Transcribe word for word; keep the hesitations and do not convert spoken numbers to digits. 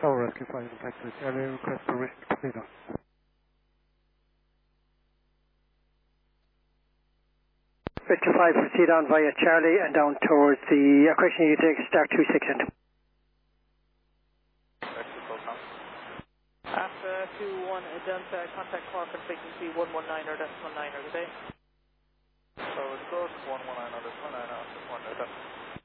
Tower Rescue five, contact with Charlie, request permission to proceed on. Victor five, proceed on via Charlie and down towards the equation you take start two six end. After two one, Delta, contact Cork and frequency one one nine or decimal nine, good day. So it's good, one one nine or decimal nine, one nine.